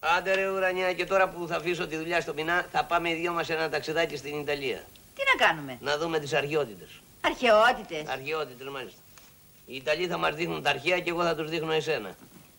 Άντε ρε ουρανιά, και τώρα που θα αφήσω τη δουλειά στο Πεινά, θα πάμε οι δυο μας ένα ταξιδάκι στην Ιταλία. Τι να κάνουμε? Να δούμε τις αρχαιότητες. Αρχαιότητες? Αρχαιότητες, μάλιστα. Οι Ιταλοί θα μας δείχνουν τα αρχαία και εγώ θα τους δείχνω εσένα.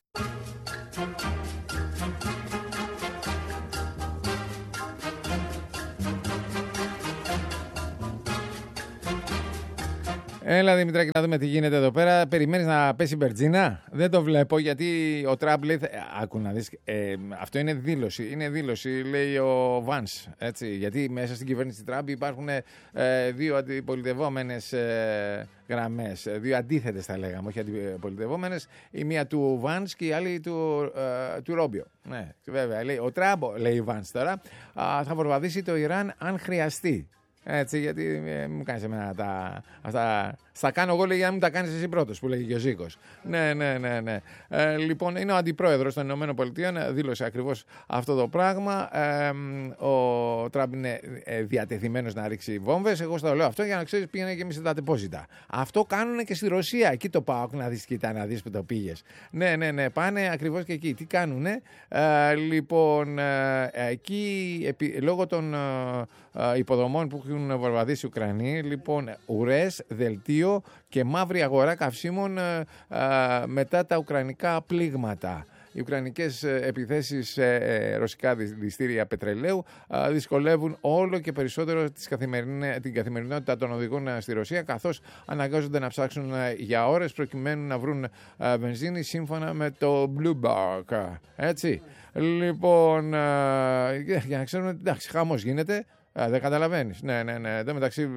Έλα Δημητράκη, να δούμε τι γίνεται εδώ πέρα. Περιμένεις να πέσει η μπερτζίνα? Δεν το βλέπω, γιατί ο Τραμπ λέει. Άκου να δεις, αυτό είναι δήλωση. Είναι δήλωση, λέει ο Βάνς. Έτσι, γιατί μέσα στην κυβέρνηση Τραμπ υπάρχουν δύο αντιπολιτευόμενες γραμμές. Δύο αντίθετες θα λέγαμε, όχι αντιπολιτευόμενες. Η μία του Βάνς και η άλλη του Ρόμπιο. Ναι, βέβαια. Λέει, ο Τραμπ, λέει Βάνς τώρα, θα προβαδίσει το Ιράν αν χρειαστεί. Έτσι, γιατί μου κάνεις εμένα αυτά. Στα κάνω εγώ, λέει, για να μην τα κάνεις εσύ πρώτος, που λέγει και ο Ζήκος. Ναι. Λοιπόν, είναι ο αντιπρόεδρος των ΗΠΑ, δήλωσε ακριβώς αυτό το πράγμα. Ο Τραμπ είναι διατεθειμένος να ρίξει βόμβες. Εγώ στο λέω αυτό για να ξέρεις, πήγαινε και εμείς τα τεπόζιτα. Αυτό κάνουν και στη Ρωσία. Εκεί το πάω, να δεις, κοίτα, να δεις που το πήγες. Ναι, πάνε ακριβώς και εκεί. Τι κάνουνε? Λοιπόν, εκεί λόγω των υποδομών που έχουν βομβαρδίσει οι Ουκρανοί, λοιπόν, ουρές, δελτίο και μαύρη αγορά καυσίμων μετά τα ουκρανικά πλήγματα. Οι ουκρανικές επιθέσεις σε ρωσικά δηληστήρια πετρελαίου δυσκολεύουν όλο και περισσότερο την καθημερινότητα των οδηγών στη Ρωσία, καθώς αναγκάζονται να ψάξουν για ώρες προκειμένου να βρουν βενζίνη, σύμφωνα με το Bloomberg. Έτσι. Λοιπόν, για να ξέρουμε, εντάξει, χαμός γίνεται. Δεν καταλαβαίνεις. Ναι. Εδώ μεταξύ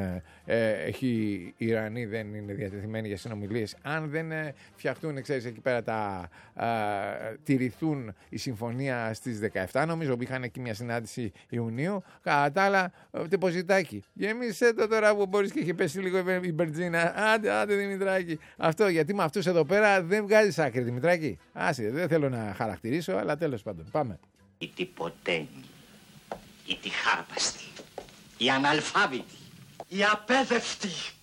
οι Ιρανοί δεν είναι διατεθειμένοι για συνομιλίες. Αν δεν φτιαχτούν, ξέρεις, εκεί πέρα τηρηθούν η συμφωνία στις 17, νομίζω που είχαν εκεί μια συνάντηση Ιουνίου. Κατά τα άλλα, τεπωζιτάκι. Γεμίσέ το τώρα που μπορείς, και έχει πέσει λίγο η μπερτζίνα. Άντε Δημητράκη. Αυτό, γιατί με αυτούς εδώ πέρα δεν βγάζεις άκρη, Δημητράκη. Άσε, δεν θέλω να χαρακτηρίσω, αλλά τέλος πάντων. Πάμε. Οι τυποτένοι, οι τυχάρπαστοι, οι αναλφάβητοι, οι απέδευτοι.